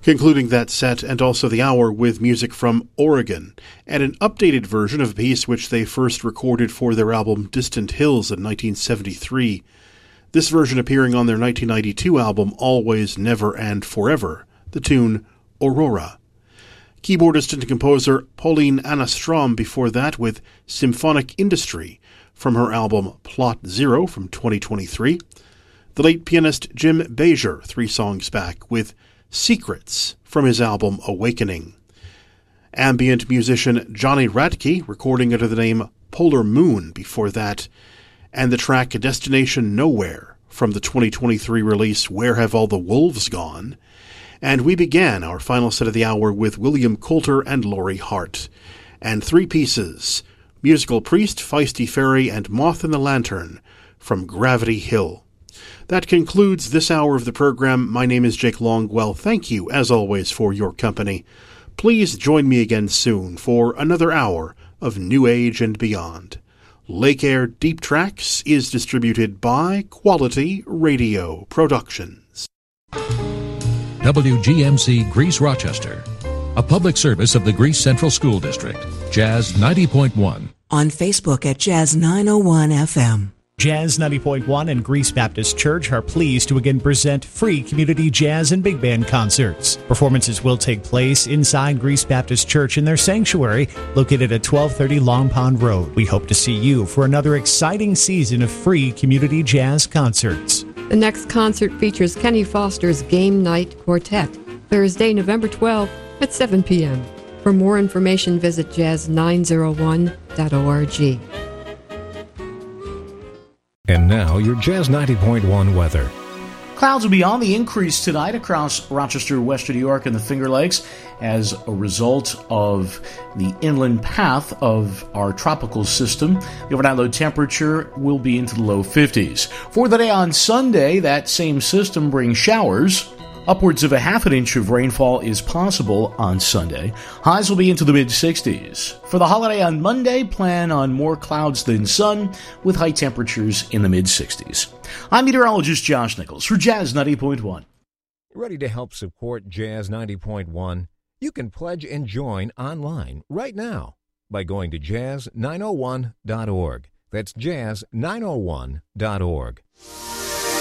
Concluding that set and also the hour with music from Oregon, and an updated version of a piece which they first recorded for their album Distant Hills in 1973. This version appearing on their 1992 album Always, Never, and Forever, the tune Aurora. Keyboardist and composer Pauline Anna Strom before that with Symphonic Industry from her album Plot Zero from 2023. The late pianist Jim Bezier 3 songs back with Secrets from his album Awakening. Ambient musician Johnny Radke recording under the name Polar Moon before that, and the track Destination Nowhere from the 2023 release Where Have All the Wolves Gone? And we began our final set of the hour with William Coulter and Laurie Hart. And 3 pieces, Musical Priest, Feisty Fairy, and Moth in the Lantern from Gravity Hill. That concludes this hour of the program. My name is Jake Longwell. Thank you, as always, for your company. Please join me again soon for another hour of New Age and Beyond. Lake Air Deep Tracks is distributed by Quality Radio Productions. WGMC Greece Rochester, a public service of the Greece Central School District. Jazz 90.1. On Facebook at Jazz 901 FM. Jazz 90.1 and Greece Baptist Church are pleased to again present free community jazz and big band concerts. Performances will take place inside Greece Baptist Church in their sanctuary located at 1230 Long Pond Road. We hope to see you for another exciting season of free community jazz concerts. The next concert features Kenny Foster's Game Night Quartet, Thursday, November 12th at 7 p.m. For more information, visit jazz901.org. And now, your Jazz 90.1 weather. Clouds will be on the increase tonight across Rochester, Western New York, and the Finger Lakes as a result of the inland path of our tropical system. The overnight low temperature will be into the low 50s. For the day on Sunday, that same system brings showers. Upwards of a half an inch of rainfall is possible on Sunday. Highs will be into the mid-60s. For the holiday on Monday, plan on more clouds than sun, with high temperatures in the mid-60s. I'm meteorologist Josh Nichols for Jazz 90.1. Ready to help support Jazz 90.1? You can pledge and join online right now by going to jazz901.org. That's jazz901.org.